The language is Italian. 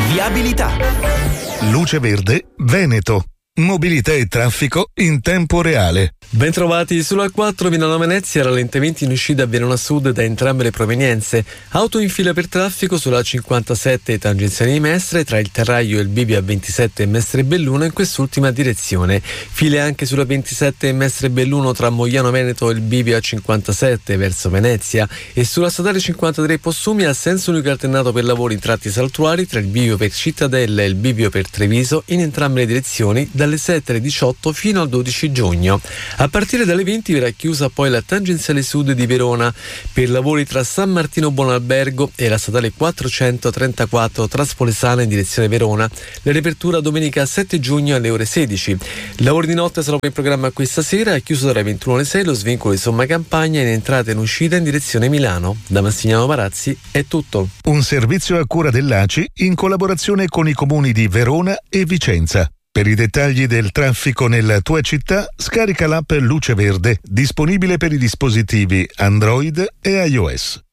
Viabilità. Luce Verde Veneto. Mobilità e traffico in tempo reale. Bentrovati sulla 4 Milano-Venezia, rallentamenti in uscita a Verona Sud da entrambe le provenienze. Auto in fila per traffico sulla 57 tangenziale di Mestre tra il Terraglio e il Bivio a 27 e Mestre Belluno in quest'ultima direzione. File anche sulla 27 e Mestre Belluno tra Mogliano Veneto e il Bivio a 57 verso Venezia e sulla statale 53 Possumi a senso unico alternato per lavori in tratti saltuari tra il Bivio per Cittadella e il Bivio per Treviso in entrambe le direzioni dalle 7:18 fino al 12 giugno. A partire dalle 20 verrà chiusa poi la tangenziale sud di Verona per lavori tra San Martino Buonalbergo e la statale 434 Traspolesana in direzione Verona. La riapertura domenica 7 giugno alle ore 16. Lavori di notte saranno in programma questa sera, è chiuso dalle 21 alle 6 lo svincolo di Somma Campagna in entrata e in uscita in direzione Milano. Da Massimiliano Parazzi è tutto. Un servizio a cura dell'ACI in collaborazione con i comuni di Verona e Vicenza. Per i dettagli del traffico nella tua città, scarica l'app Luce Verde, disponibile per i dispositivi Android e iOS.